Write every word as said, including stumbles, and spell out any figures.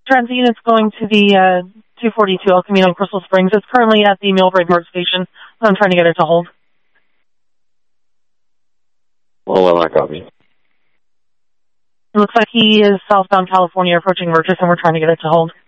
Transient is going to the uh, two forty-two El Camino in Crystal Springs. It's currently at the Millbrae Park station. I'm trying to get it to hold. Well, well, I copy. It looks like he is southbound California approaching Murchison, and we're trying to get it to hold.